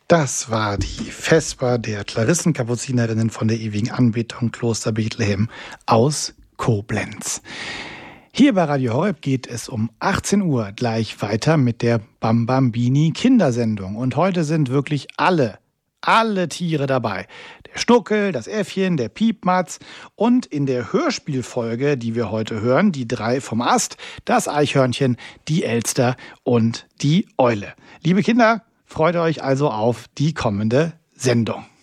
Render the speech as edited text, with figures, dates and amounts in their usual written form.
Das war die Vesper der Klarissenkapuzinerinnen von der ewigen Anbetung Kloster Bethlehem aus Koblenz. Hier bei Radio Horeb geht es um 18 Uhr gleich weiter mit der Bambambini Kindersendung. Und heute sind wirklich alle Tiere dabei. Der Schnuckel, das Äffchen, der Piepmatz und in der Hörspielfolge, die wir heute hören, die 3 vom Ast, das Eichhörnchen, die Elster und die Eule. Liebe Kinder, freut euch also auf die kommende Sendung.